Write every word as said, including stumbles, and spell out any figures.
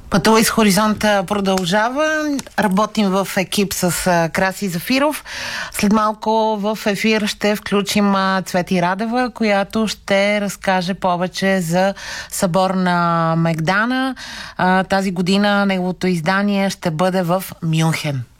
Пътувай с Хоризонта продължава. Работим в екип с Краси Зафиров. След малко в ефир ще включим Цвети Радева, която ще разкаже повече за събор на Мегдана. Тази година неговото издание ще бъде в Мюнхен.